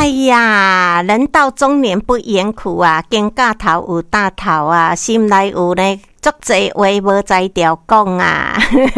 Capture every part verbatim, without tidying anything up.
哎呀，人到中年不言苦啊，肩胛头有大头啊，心内有呢足侪话无才调讲啊。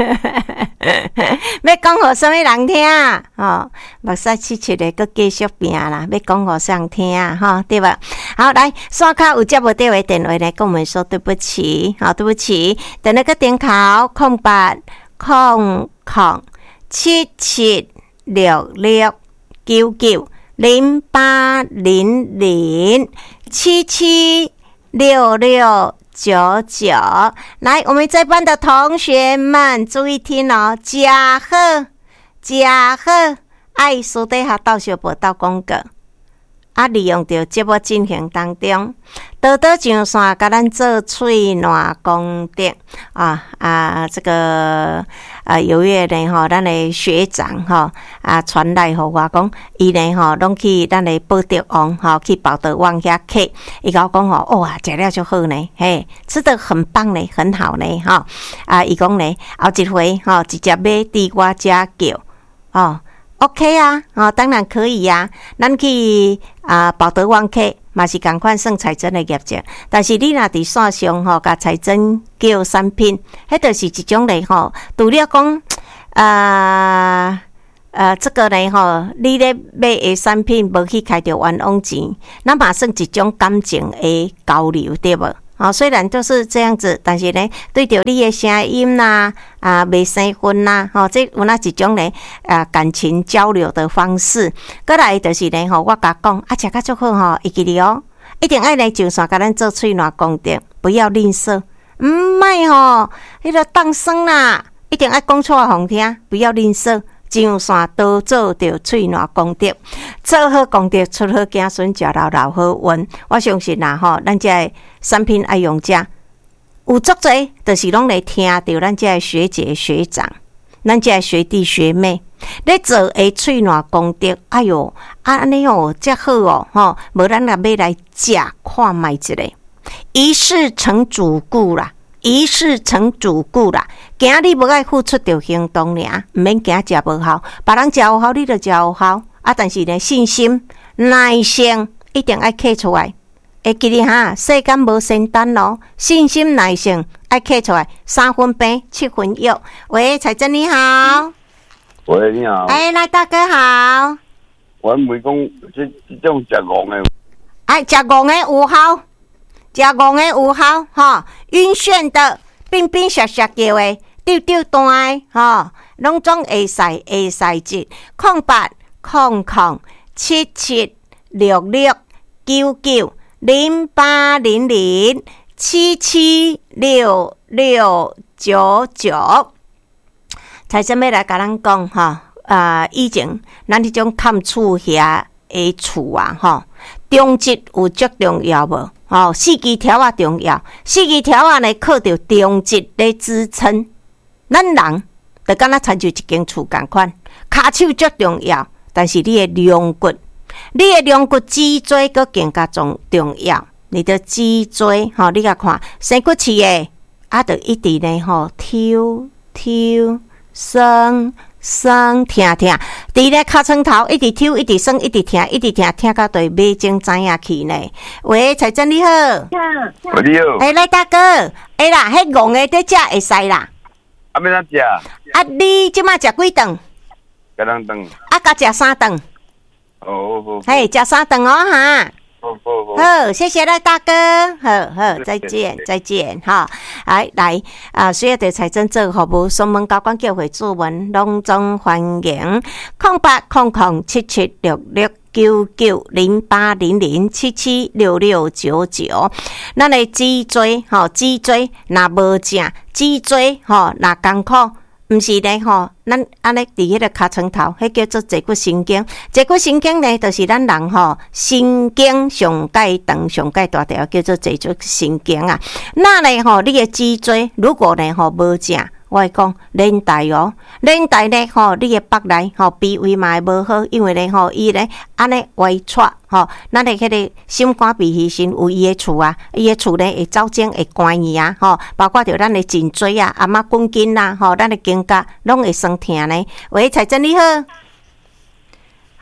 要讲互什么人听啊？哦，目屎七七的，佮继续拼啦，要讲互谁听啊？哈、哦，对吧？好，来，线卡有接无到的电话呢，跟我们说对不起，好、哦，对不起，等那个点考空八空空七七六六九九零八零零七七六六。九九，来，我们这班的同学们注意听哦，加好，加好，爱私底下到小报道广告，啊，利用着节目进行当中，多多上线，甲咱做喙暖功德啊啊，这个啊，有月呢吼，咱的学长吼啊传来互我讲，伊呢吼拢去咱的宝德王吼去宝德王遐客，伊甲我讲吼，哇，食了就好呢，嘿，吃得很棒呢，很好呢，吼啊，伊讲呢，后一回吼直接买伫我家叫哦。OK 啊，哦，当然可以呀、啊。咱去啊，宝德王客嘛是共款算彩珍的业绩，但是你若伫线上吼，甲彩珍叫产品，迄就是一种嘞吼。除了讲啊呃，这个呢吼，你咧买的产品无去开着冤枉钱，那嘛算一种感情的交流，对无？哦，虽然都是这样子，但是呢，对着你的声音呐、啊，啊，未生分呐，吼、哦，这有那一种呢，啊，感情交流的方式。过来就是呢，吼，我甲讲，啊，食甲足好吼，会记哩哦，一定爱来上线，甲咱做喙暖功德，不要吝啬，唔卖吼，迄个当生啦，一定爱讲出来互听，不要吝啬。上线多做着喙暖功德，做好功德出好子孙，食老老好运。我相信啦吼，咱这个产品爱用者有足侪，就是拢来听着咱这个学姐学长，咱这个学弟学妹咧做诶喙暖功德。哎哟，啊安尼哦，遮好哦，吼，无咱也要来食看卖一下。一事成主顾啦。一事成主顾啦，今日无爱付出着行动尔，毋免惊食无效，别人食有效，你就食有效。啊，但是呢，信心、耐性一定爱刻出来。会记哩哈，世间无仙丹咯，信心、耐性爱刻出来，三分病，七分药。喂，彩珍你好。 喂，你好。 哎，来大哥好。 我问讲，这这种食戆的， 哎，食戆的有效。食戆的有效，吼，晕眩的、冰冰涩涩叫的、丢丢单的，吼，拢总会使会使接。空八空空七七六六九九零八零零七七六六九九。才真要来甲咱讲，吼，啊，以前咱迄种看厝遐的厝啊，吼，中质有足重要无？哦，四支条啊重要，四支条啊呢靠着中质来支撑。咱人就敢若参像一间厝共款，骹手足重要，但是你的龙骨，你的龙骨脊椎佫更加重重要。你的脊椎，吼、哦，你甲看，生骨刺的，啊，就一直呢吼，抽抽生。生听听，伫咧尻川头一直抽，一直生，一直听，一直听，听到对尾睛知影去呢。喂，彩珍你好， 喂你好， 哎、欸，来大哥，哎、欸、啦，迄戆的在食会使啦。 啊，要怎食？ 啊，你即马食几顿？ 几两顿？ 啊，甲食三顿。 哦，好好。 嘿，食三顿哦哈。 好好好， 好，谢谢赖大哥，好好，再见，再见，哈，来来啊！需要对财政做服务，双门高管教会主文隆重欢迎，空八空空七七六六九九零八零零七七六六九九，咱的脊椎吼，脊椎若无正，脊椎吼若艰苦。毋是咧吼，咱安尼伫迄个尻川头，迄叫做坐骨神经。坐骨神经咧，就是咱人吼神经上界长、上界大条，叫做坐骨神经啊。那咧吼，你的脊椎如果咧吼无正，我会讲连带哦，连带咧吼，你的腹内吼脾胃嘛会无好，因为咧吼伊咧安尼歪错吼，咱咧迄个心肝脾肺肾有伊的厝啊，伊的厝咧会走精会关伊啊吼，包括着咱的颈椎啊、阿妈滚筋啦吼，咱的肩胛拢会酸痛呢。喂，彩珍你好。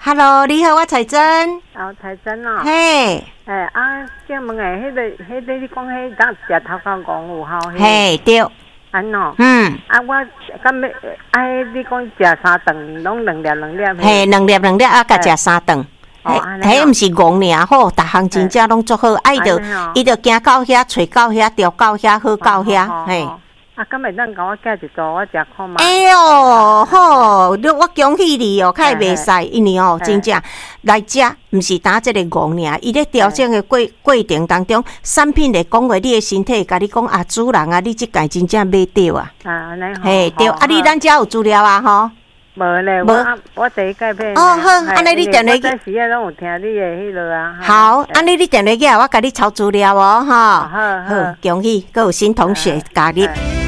，Hello， 你好，我彩珍。 哦，彩珍哦。 嘿。 哎啊，请问诶，迄个、迄个，你讲迄当食头壳公有吼？ 嘿，对。 安喏。 嗯。 啊，我敢要啊，你讲食三顿，拢两粒两粒。 嘿，两粒两粒啊，甲食三顿。嘿，迄毋是戆尔好，逐项真正拢做好。啊，伊着伊着行到遐，找到遐，钓到遐，好到遐，嘿。 啊，敢会当甲我寄一组，我食看嘛。 哎哟，好，你我恭喜你哦，较袂使，因为哦，真正来食，毋是打即个戆尔，伊咧调整的过过程当中，产品会讲话，你的身体甲你讲啊，主人啊，你即届真正买着啊。 啊，安尼好。 嘿，对，啊，你咱遮有资料啊，吼。 无咧，我我第一届买。 哦，好，安尼你电话去。我时啊拢有听你的迄落啊。 好，安尼你电话去啊，我甲你抄资料哦，哈。 好好。 恭喜，阁有新同学加入。